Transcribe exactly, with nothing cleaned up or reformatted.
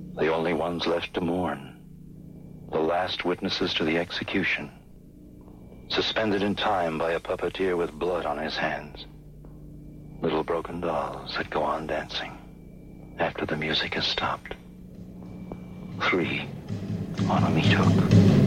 The only ones left to mourn. The last witnesses to the execution. Suspended in time by a puppeteer with blood on his hands. Little broken dolls that go on dancing after the music has stopped. Three on a meat hook.